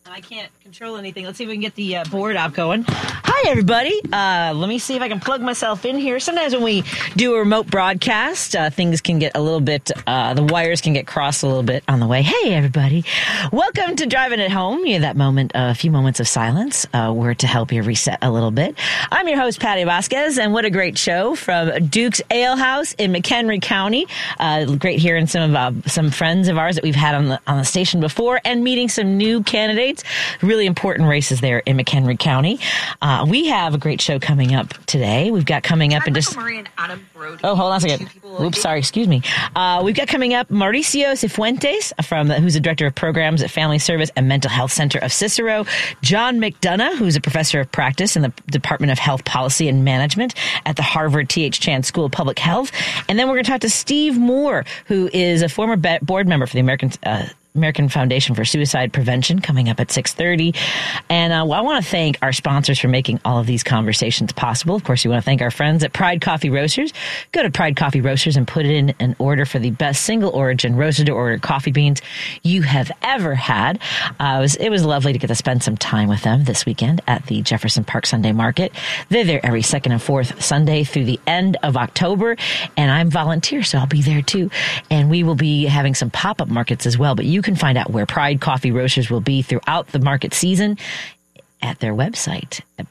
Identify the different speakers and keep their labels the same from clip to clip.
Speaker 1: I can't control anything. Let's see if we can get the board out going. Hi, everybody. Let me see if I can plug myself in here. Sometimes when we do a remote broadcast, things can get a little bit, the wires can get crossed a little bit on the way. Hey, everybody. Welcome to Driving It Home. You have that moment, a few moments of silence. We're to help you reset a little bit. I'm your host, Patty Vasquez, and what a great show from Duke's Ale House in McHenry County. Great hearing some friends of ours that we've had on the station before and meeting some new candidates. Really important races there in McHenry County. We have a great show coming up today. We've got coming up in just...
Speaker 2: Murray and Adam Brody.
Speaker 1: Oh, hold on a second. Oops, sorry. Excuse me. We've got coming up Mauricio Cifuentes, who's the Director of Programs at Family Service and Mental Health Center of Cicero. John McDonough, who's a Professor of Practice in the Department of Health Policy and Management at the Harvard T.H. Chan School of Public Health. And then we're going to talk to Steve Moore, who is a former board member for the American Foundation for Suicide Prevention, coming up at 6:30. And I want to thank our sponsors for making all of these conversations possible. Of course, we want to thank our friends at Pride Coffee Roasters. Go to Pride Coffee Roasters and put in an order for the best single origin roasted to order coffee beans you have ever had. It was lovely to get to spend some time with them this weekend at the Jefferson Park Sunday Market. They're there every second and fourth Sunday through the end of October, and I'm volunteer, so I'll be there too. And we will be having some pop-up markets as well, but you can find out where Pride Coffee Roasters will be throughout the market season at their website at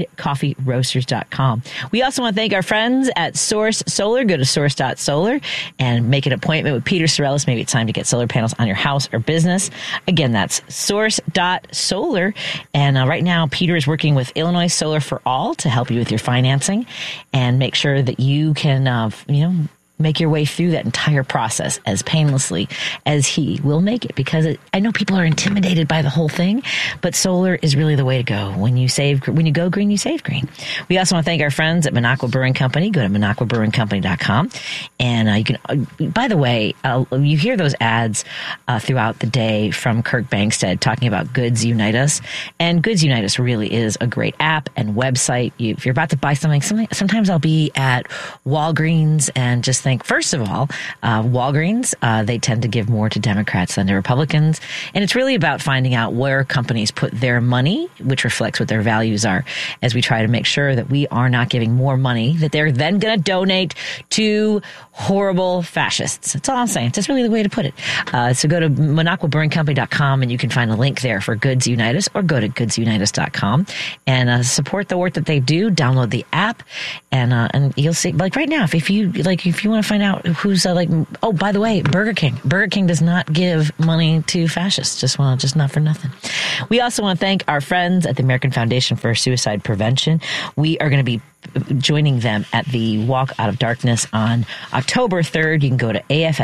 Speaker 1: pridecoffeeroasters.com. We also want to thank our friends at Source Solar. Go to source.solar and make an appointment with Peter Sorellis. Maybe it's time to get solar panels on your house or business. Again, that's source.solar. And right now, Peter is working with Illinois Solar for All to help you with your financing and make sure that you can, make your way through that entire process as painlessly as he will make it, because I know people are intimidated by the whole thing, but solar is really the way to go. When you go green, you save green. We also want to thank our friends at Minocqua Brewing Company. Go to minocquabrewingcompany.com. And you can, by the way, you hear those ads throughout the day from Kirk Bangstead talking about Goods Unite Us. And Goods Unite Us really is a great app and website. If you're about to buy something, sometimes I'll be at Walgreens and just think, first of all, Walgreens, they tend to give more to Democrats than to Republicans. And it's really about finding out where companies put their money, which reflects what their values are, as we try to make sure that we are not giving more money that they're then going to donate to horrible fascists. That's all I'm saying. That's really the way to put it. So go to minocquabrewingcompany.com and you can find a link there for Goods Unite Us, or go to goodsuniteus.com and support the work that they do. Download the app and you'll see, like right now, if you want to find out who's oh, by the way, Burger King does not give money to fascists. Just not for nothing. We also want to thank our friends at the American Foundation for Suicide Prevention. We are going to be joining them at the Walk Out of Darkness on October 3rd. You can go to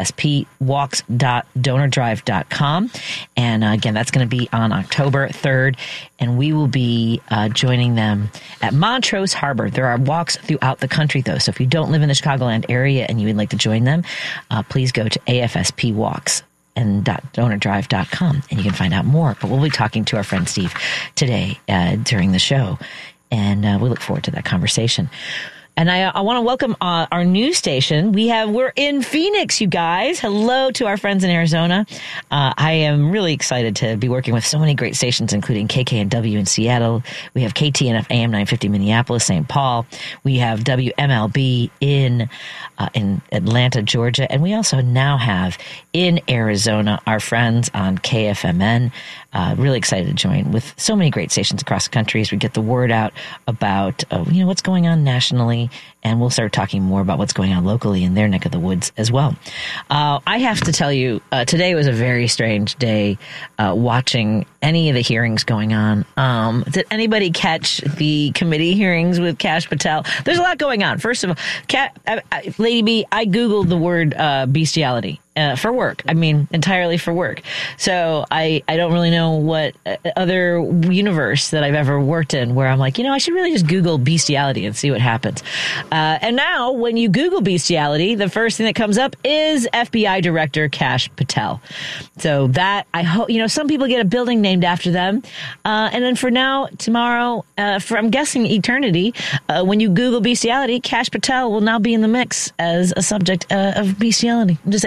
Speaker 1: afspwalks.donordrive.com. And again, that's going to be on October 3rd. And we will be joining them at Montrose Harbor. There are walks throughout the country, though. So if you don't live in the Chicagoland area and you would like to join them, please go to afspwalks and donordrive.com and you can find out more. But we'll be talking to our friend Steve today during the show. And we look forward to that conversation. And I want to welcome our news station. We're in Phoenix, you guys. Hello to our friends in Arizona. I am really excited to be working with so many great stations, including KKNW in Seattle. We have KTNF AM 950 Minneapolis, St. Paul. We have WMLB in Atlanta, Georgia. And we also now have in Arizona our friends on KFMN. Really excited to join with so many great stations across the country as we get the word out about what's going on nationally, and we'll start talking more about what's going on locally in their neck of the woods as well. I have to tell you, today was a very strange day watching any of the hearings going on. Did anybody catch the committee hearings with Kash Patel? There's a lot going on. First of all, Lady B, I Googled the word bestiality. For work. I mean, entirely for work. So I don't really know what other universe that I've ever worked in where I'm like, I should really just Google bestiality and see what happens. And now when you Google bestiality, the first thing that comes up is FBI Director Kash Patel. So that, I hope, some people get a building named after them. And then for now, tomorrow, for I'm guessing eternity, when you Google bestiality, Kash Patel will now be in the mix as a subject of bestiality. I'm just saying. So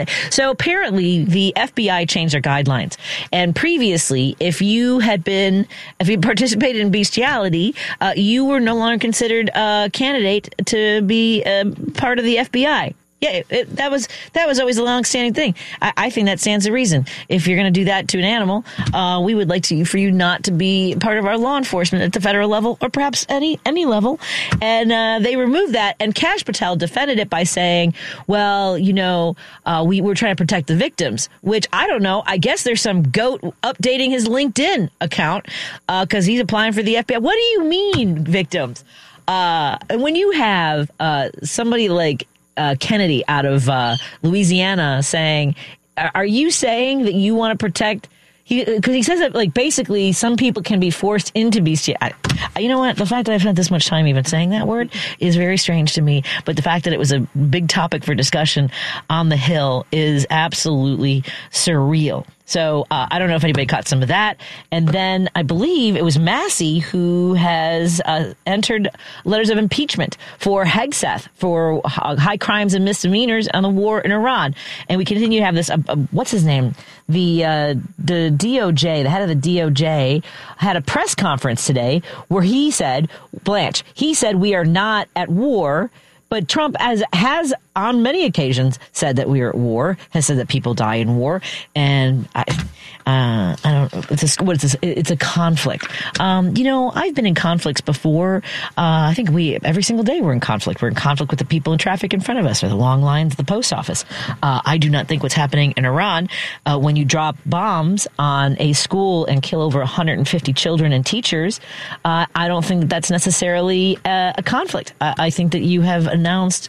Speaker 1: So apparently the FBI changed their guidelines. And previously, if you participated in bestiality, you were no longer considered a candidate to be part of the FBI. Yeah, that was always a long-standing thing. I think that stands to reason. If you're going to do that to an animal, we would like for you not to be part of our law enforcement at the federal level or perhaps any level. And they removed that. And Kash Patel defended it by saying, well, we were trying to protect the victims, which I don't know. I guess there's some goat updating his LinkedIn account because he's applying for the FBI. What do you mean, victims? When you have somebody like Kennedy out of Louisiana saying, are you saying that you want to protect? Because he says that, like, basically some people can be forced into bestiality. You know what? The fact that I've spent this much time even saying that word is very strange to me. But the fact that it was a big topic for discussion on the Hill is absolutely surreal. So I don't know if anybody caught some of that. And then I believe it was Massey who has entered letters of impeachment for Hegseth for high crimes and misdemeanors on the war in Iran. And we continue to have this, what's his name? The DOJ, the head of the DOJ, had a press conference today where he said, Blanche, he said we are not at war. But Trump has on many occasions said that we are at war, has said that people die in war. And I don't know. What is this? It's a conflict. I've been in conflicts before. I think every single day we're in conflict. We're in conflict with the people in traffic in front of us or the long lines at the post office. I do not think what's happening in Iran, when you drop bombs on a school and kill over 150 children and teachers, I don't think that's necessarily a conflict. I think that you have announced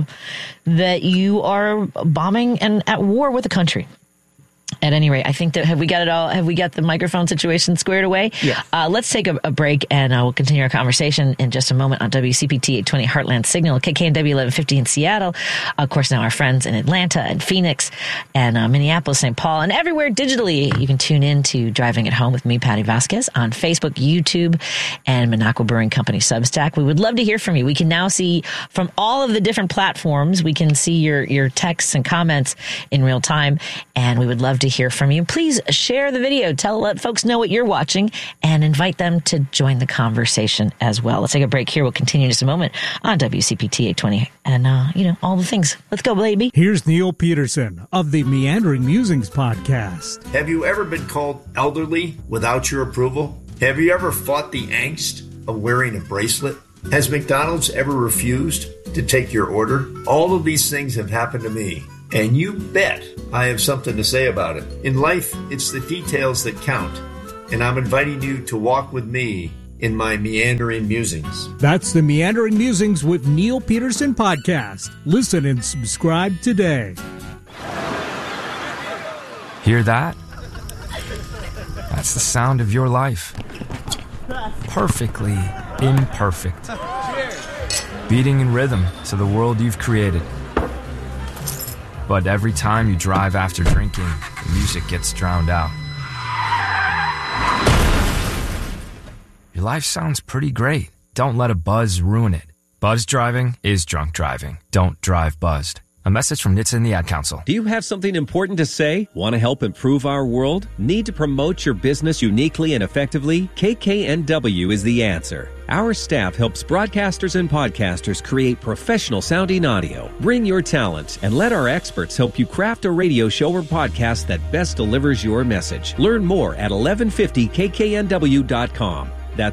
Speaker 1: that you are bombing and at war with the country. At any rate, I think that have we got the microphone situation squared away?
Speaker 2: Yeah.
Speaker 1: Let's take a break and we'll continue our conversation in just a moment on WCPT 820 Heartland Signal, KKNW 1150 in Seattle. Of course, now our friends in Atlanta and Phoenix and Minneapolis, St. Paul, and everywhere digitally. You can tune in to Driving at Home with me, Patty Vasquez, on Facebook, YouTube, and Minocqua Brewing Company Substack. We would love to hear from you. We can now see from all of the different platforms, we can see your texts and comments in real time, and we would love to hear from you. Please share the video. Let folks know what you're watching and invite them to join the conversation as well. Let's take a break here. We'll continue in just a moment on WCPT 820 and, all the things. Let's go, baby.
Speaker 3: Here's Neil Peterson of the Meandering Musings podcast.
Speaker 4: Have you ever been called elderly without your approval? Have you ever fought the angst of wearing a bracelet? Has McDonald's ever refused to take your order? All of these things have happened to me. And you bet I have something to say about it. In life, it's the details that count. And I'm inviting you to walk with me in my Meandering Musings.
Speaker 3: That's the Meandering Musings with Neil Peterson podcast. Listen and subscribe today.
Speaker 5: Hear that? That's the sound of your life. Perfectly imperfect. Beating in rhythm to the world you've created. But every time you drive after drinking, the music gets drowned out. Your life sounds pretty great. Don't let a buzz ruin it. Buzz driving is drunk driving. Don't drive buzzed. A message from NHTSA and the Ad Council.
Speaker 6: Do you have something important to say? Want to help improve our world? Need to promote your business uniquely and effectively? KKNW is the answer. Our staff helps broadcasters and podcasters create professional sounding audio. Bring your talent and let our experts help you craft a radio show or podcast that best delivers your message. Learn more at 1150kknw.com. That's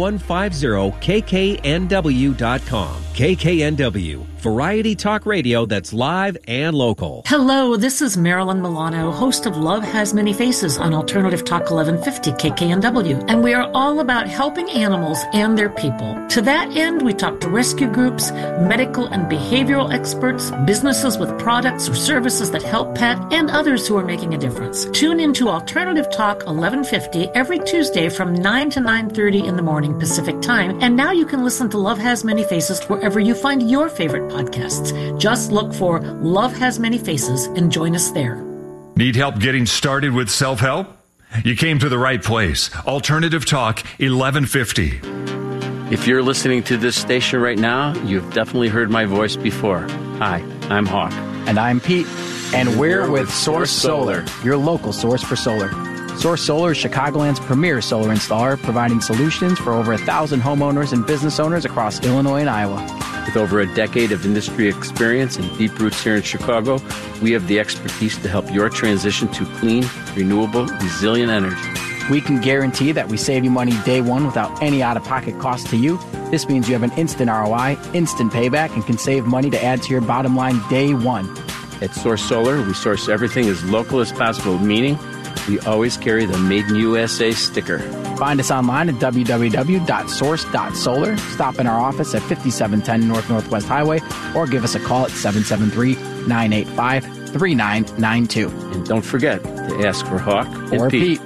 Speaker 6: 1150kknw.com. KKNW, variety talk radio that's live and local.
Speaker 7: Hello, this is Marilyn Milano, host of Love Has Many Faces on Alternative Talk 1150 KKNW, and we are all about helping animals and their people. To that end, we talk to rescue groups, medical and behavioral experts, businesses with products or services that help pet, and others who are making a difference. Tune into Alternative Talk 1150 every Tuesday from 9 to 9:30 in the morning Pacific Time, and now you can listen to Love Has Many Faces wherever you find your favorite podcasts. Just look for Love Has Many Faces and join us there.
Speaker 8: Need help getting started with self-help? You came to the right place. Alternative Talk 1150.
Speaker 9: If you're listening to this station right now, you've definitely heard my voice before. Hi, I'm Hawk.
Speaker 2: And I'm Pete. And we're with Source Solar, your local source for solar. Source Solar is Chicagoland's premier solar installer, providing solutions for over 1,000 homeowners and business owners across Illinois and Iowa.
Speaker 9: With over a decade of industry experience and deep roots here in Chicago, we have the expertise to help your transition to clean, renewable, resilient energy.
Speaker 2: We can guarantee that we save you money day one without any out-of-pocket cost to you. This means you have an instant ROI, instant payback, and can save money to add to your bottom line day one.
Speaker 9: At Source Solar, we source everything as local as possible, meaning we always carry the Made in USA sticker.
Speaker 2: Find us online at www.source.solar. Stop in our office at 5710 North Northwest Highway or give us a call at 773-985-3992.
Speaker 9: And don't forget to ask for Hawk
Speaker 2: or Pete.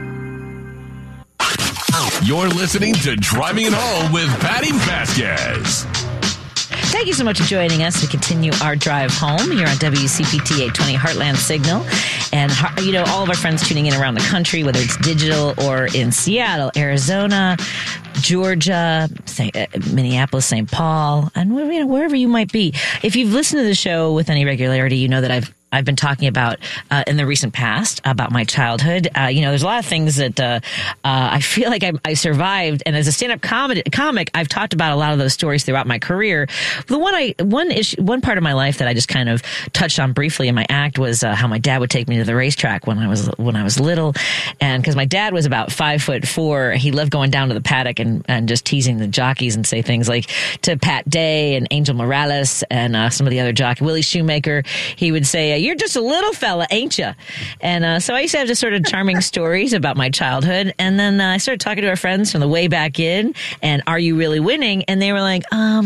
Speaker 10: You're listening to Driving It Home with Patty Vasquez.
Speaker 1: Thank you so much for joining us to continue our drive home here on WCPT 820 Heartland Signal. And, you know, all of our friends tuning in around the country, whether it's digital or in Seattle, Arizona, Georgia, Minneapolis, St. Paul, and wherever you might be. If you've listened to the show with any regularity, you know that I've been talking about in the recent past about my childhood. You know, there's a lot of things that I feel like I survived. And as a stand-up comic, I've talked about a lot of those stories throughout my career. The one part of my life that I just kind of touched on briefly in my act was how my dad would take me to the racetrack when I was little. And because my dad was about 5'4", he loved going down to the paddock and just teasing the jockeys and say things like to Pat Day and Angel Morales and some of the other jockeys, Willie Shoemaker. He would say, "You're just a little fella, ain't you?" And so I used to have just sort of charming stories about my childhood. And then I started talking to our friends from the way back in, and "Are you really winning?" And they were like,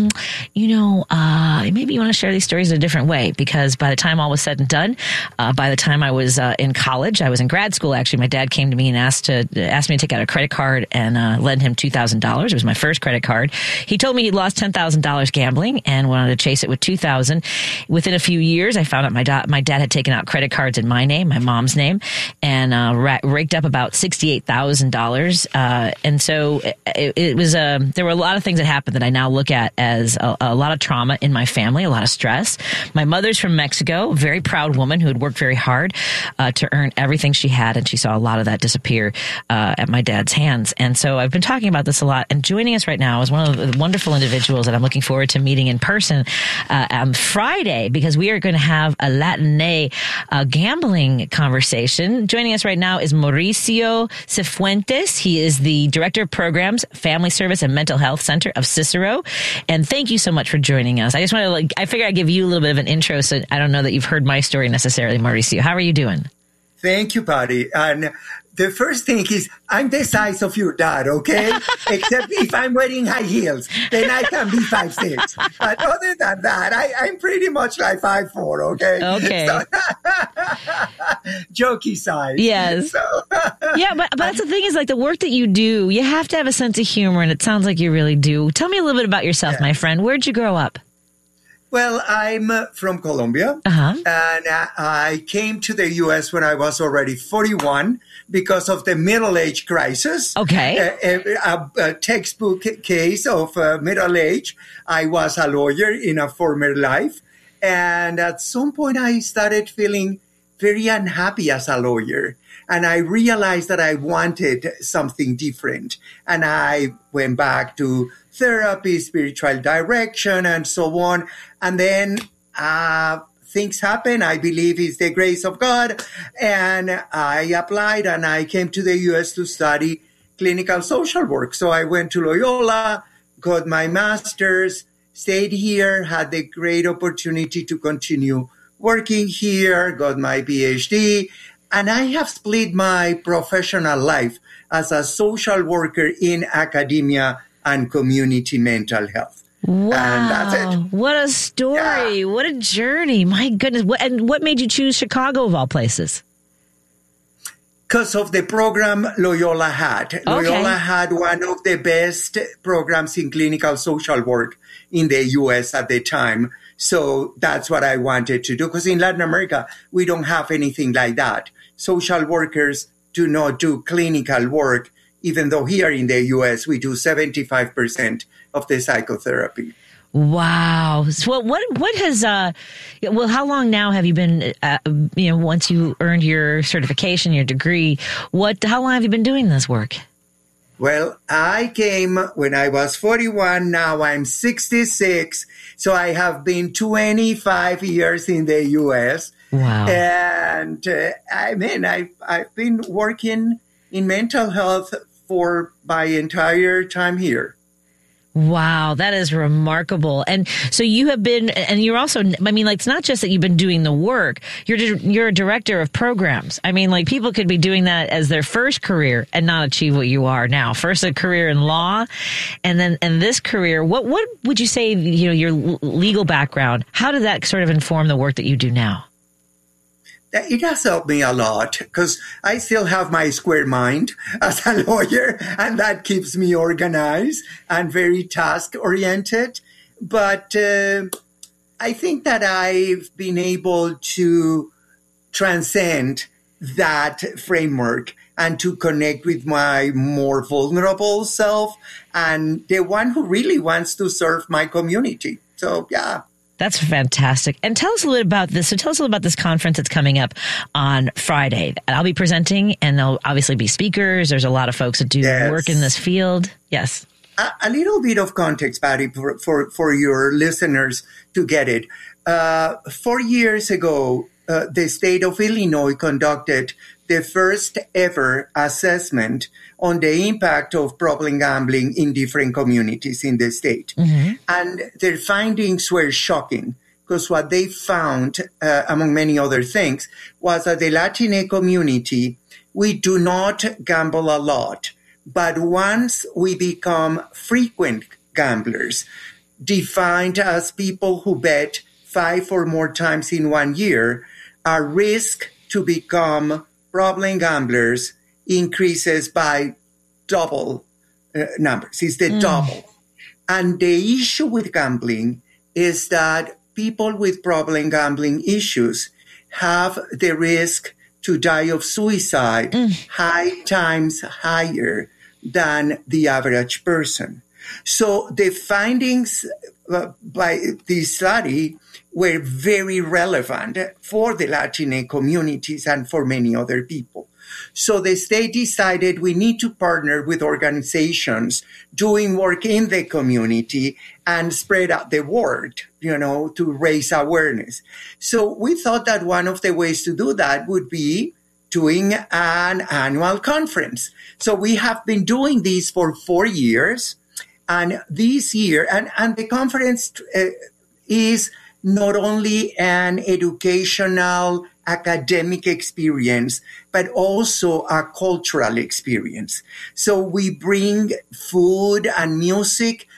Speaker 1: maybe you want to share these stories in a different way, because by the time all was said and done, by the time I was in college, I was in grad school. Actually, my dad came to me and asked me to take out a credit card and lend him $2,000. It was my first credit card. He told me he'd lost $10,000 gambling and wanted to chase it with $2,000. Within a few years, I found out my dad had taken out credit cards in my name, my mom's name, and raked up about $68,000. And so it was there were a lot of things that happened that I now look at as a lot of trauma in my family, a lot of stress. My mother's from Mexico, a very proud woman who had worked very hard to earn everything she had, and she saw a lot of that disappear at my dad's hands. And so I've been talking about this a lot, and joining us right now is one of the wonderful individuals that I'm looking forward to meeting in person on Friday, because we are going to have a Latin gambling conversation. Joining us right now is Mauricio Cifuentes. He is the Director of Programs, Family Service and Mental Health Center of Cicero. And thank you so much for joining us. I just want to I figured I'd give you a little bit of an intro, so I don't know that you've heard my story necessarily, Mauricio. How are you doing?
Speaker 11: Thank you, Patty. And the first thing is, I'm the size of your dad, okay? Except if I'm wearing high heels, then I can be 5'6". But other than that, I'm pretty much like 5'4", okay?
Speaker 1: Okay.
Speaker 11: So, jokey size.
Speaker 1: Yes.
Speaker 11: So.
Speaker 1: Yeah, but that's the thing is, like, the work that you do, you have to have a sense of humor, and it sounds like you really do. Tell me a little bit about yourself, my friend. Where'd you grow up?
Speaker 11: Well, I'm from Colombia, and I came to the U.S. when I was already 41 because of the middle age crisis.
Speaker 1: Okay.
Speaker 11: A textbook case of middle age. I was a lawyer in a former life, and at some point I started feeling very unhappy as a lawyer. And I realized that I wanted something different. And I went back to therapy, spiritual direction, and so on. And then things happen. I believe it's the grace of God. And I applied and I came to the U.S. to study clinical social work. So I went to Loyola, got my master's, stayed here, had the great opportunity to continue working here, got my PhD. And I have split my professional life as a social worker in academia and community mental health.
Speaker 1: Wow.
Speaker 11: And that's it.
Speaker 1: What a story. Yeah. What a journey. My goodness. And what made you choose Chicago of all places?
Speaker 11: Because of the program Loyola had.
Speaker 1: Okay.
Speaker 11: Loyola had one of the best programs in clinical social work in the U.S. at the time. So that's what I wanted to do. Because in Latin America, we don't have anything like that. Social workers do not do clinical work, even though here in the U.S. we do 75% of the psychotherapy.
Speaker 1: Wow. So what has, how long now have you been, once you earned your certification, your degree, how long have you been doing this work?
Speaker 11: Well, I came when I was 41. Now I'm 66. So I have been 25 years in the U.S.
Speaker 1: Wow.
Speaker 11: And I've been working in mental health for my entire time here.
Speaker 1: Wow, that is remarkable. And so you have been, and you're also, it's not just that you've been doing the work, you're a director of programs. People could be doing that as their first career and not achieve what you are now. First a career in law, and then this career. What would you say, your legal background, how did that sort of inform the work that you do now?
Speaker 11: It has helped me a lot because I still have my square mind as a lawyer, and that keeps me organized and very task-oriented. But I think that I've been able to transcend that framework and to connect with my more vulnerable self and the one who really wants to serve my community. So, yeah.
Speaker 1: That's fantastic. And tell us a little about this. So tell us a little about this conference that's coming up on Friday. I'll be presenting, and there'll obviously be speakers. There's a lot of folks that do work in this field. Yes.
Speaker 11: A little bit of context, Patty, for your listeners to get it. 4 years ago, the state of Illinois conducted the first ever assessment on the impact of problem gambling in different communities in the state. Mm-hmm. And their findings were shocking because what they found, among many other things, was that the Latinx community, we do not gamble a lot. But once we become frequent gamblers, defined as people who bet 5 or more times in 1 year, our risk to become problem gamblers increases by double numbers. It's the double. And the issue with gambling is that people with problem gambling issues have the risk to die of suicide high times higher than the average person. So the findings by this study were very relevant for the Latinx communities and for many other people. So the state decided we need to partner with organizations doing work in the community and spread out the word, to raise awareness. So we thought that one of the ways to do that would be doing an annual conference. So we have been doing this for 4 years. And this year, and the conference is not only an educational, academic experience, but also a cultural experience. So we bring food and music